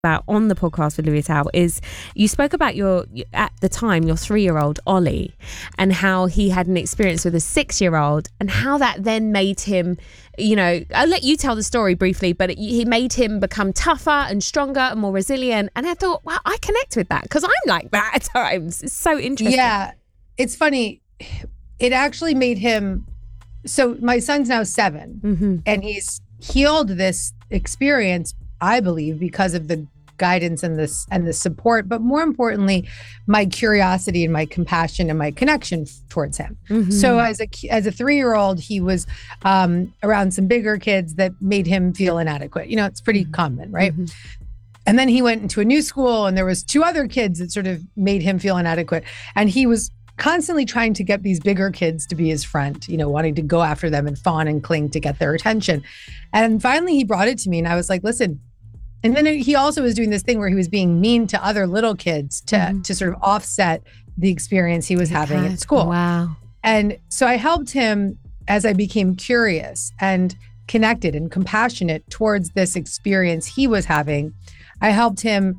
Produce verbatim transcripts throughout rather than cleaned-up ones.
about on the podcast with Louis Tao is you spoke about your, at the time, your three-year-old Ollie, and how he had an experience with a six-year-old and how that then made him, you know, I'll let you tell the story briefly, but it, he made him become tougher and stronger and more resilient. And I thought, wow, I connect with that because I'm like that at times. It's so interesting. Yeah, it's funny. It actually made him, so my son's now seven mm-hmm. and he's healed this experience, I believe, because of the guidance and this and the support, but more importantly, my curiosity and my compassion and my connection towards him. Mm-hmm. So as a as a three-year-old, he was um, around some bigger kids that made him feel inadequate. You know, it's pretty mm-hmm. common, right? Mm-hmm. And then he went into a new school, and there was two other kids that sort of made him feel inadequate, and he was constantly trying to get these bigger kids to be his friend, you know, wanting to go after them and fawn and cling to get their attention. And finally, he brought it to me, and I was like, listen. And then he also was doing this thing where he was being mean to other little kids to mm-hmm. to sort of offset the experience he was having at school. Wow. And so I helped him as I became curious and connected and compassionate towards this experience he was having. I helped him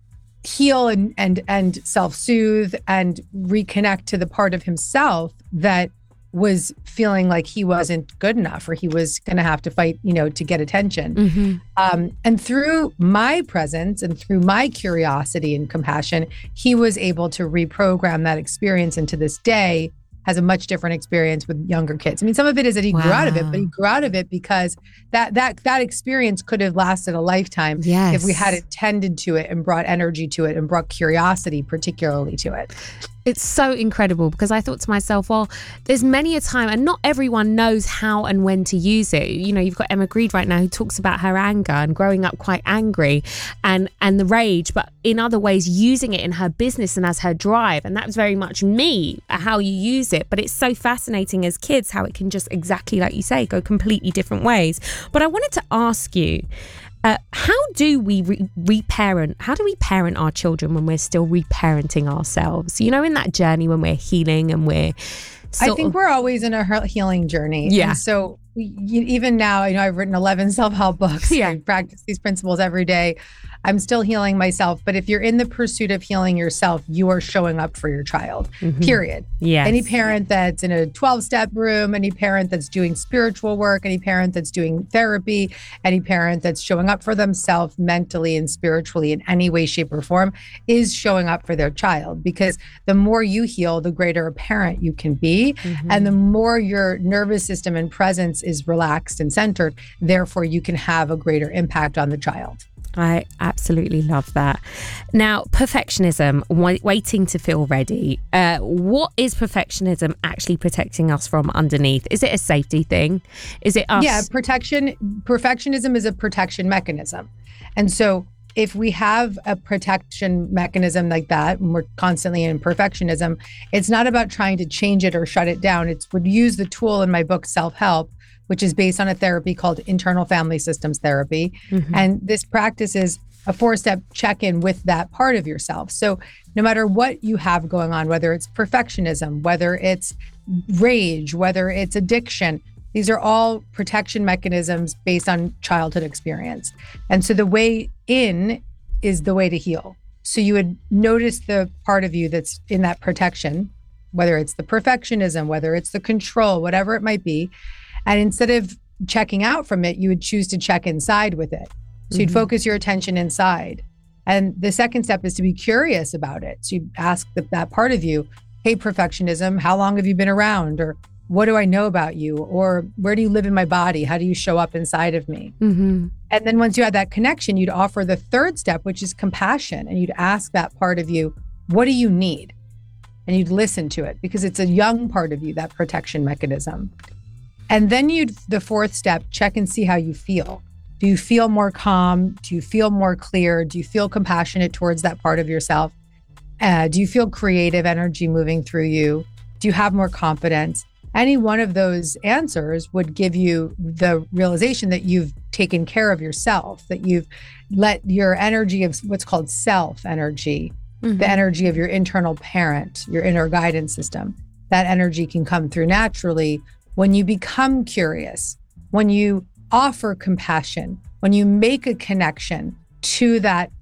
heal and and and self-soothe and reconnect to the part of himself that was feeling like he wasn't good enough or he was going to have to fight, you know, to get attention. Mm-hmm. Um, and through my presence and through my curiosity and compassion, he was able to reprogram that experience, and to this day has a much different experience with younger kids. I mean, some of it is that he wow. grew out of it, but he grew out of it because that that that experience could have lasted a lifetime yes. if we had attended to it and brought energy to it and brought curiosity particularly to it. It's so incredible because I thought to myself, well, there's many a time, and not everyone knows how and when to use it. You know, you've got Emma Grede right now who talks about her anger and growing up quite angry and, and the rage, but in other ways using it in her business and as her drive. And that was very much me, how you use it. But it's so fascinating as kids how it can just, exactly like you say, go completely different ways. But I wanted to ask you, Uh, how do we re- reparent? How do we parent our children when we're still reparenting ourselves? You know, in that journey when we're healing and we're. I think of- we're always in a healing journey. Yeah. And so you, even now, you know, I've written eleven self-help books. Yeah. I practice these principles every day. I'm still healing myself. But if you're in the pursuit of healing yourself, you are showing up for your child, mm-hmm. period. Yes. Any parent that's in a twelve-step room, any parent that's doing spiritual work, any parent that's doing therapy, any parent that's showing up for themselves mentally and spiritually in any way, shape, or form is showing up for their child. Because the more you heal, the greater a parent you can be. Mm-hmm. And the more your nervous system and presence is relaxed and centered, therefore you can have a greater impact on the child. I absolutely love that. Now, perfectionism, w- waiting to feel ready. Uh, what is perfectionism actually protecting us from underneath? Is it a safety thing? Is it us? Yeah, protection. Perfectionism is a protection mechanism. And so if we have a protection mechanism like that, and we're constantly in perfectionism, it's not about trying to change it or shut it down. It's would use the tool in my book, Self-Help, which is based on a therapy called internal family systems therapy. Mm-hmm. And this practice is a four-step check-in with that part of yourself. So no matter what you have going on, whether it's perfectionism, whether it's rage, whether it's addiction, these are all protection mechanisms based on childhood experience. And so the way in is the way to heal. So you would notice the part of you that's in that protection, whether it's the perfectionism, whether it's the control, whatever it might be. And instead of checking out from it, you would choose to check inside with it. So mm-hmm. you'd focus your attention inside. And the second step is to be curious about it. So you ask the, that part of you, hey, perfectionism, how long have you been around? Or what do I know about you? Or where do you live in my body? How do you show up inside of me? Mm-hmm. And then once you had that connection, you'd offer the third step, which is compassion. And you'd ask that part of you, what do you need? And you'd listen to it because it's a young part of you, that protection mechanism. And then you'd, the fourth step, check and see how you feel. Do you feel more calm? Do you feel more clear? Do you feel compassionate towards that part of yourself? Uh, do you feel creative energy moving through you? Do you have more confidence? Any one of those answers would give you the realization that you've taken care of yourself, that you've let your energy of what's called self energy, mm-hmm. the energy of your internal parent, your inner guidance system, that energy can come through naturally when you become curious, when you offer compassion, when you make a connection to that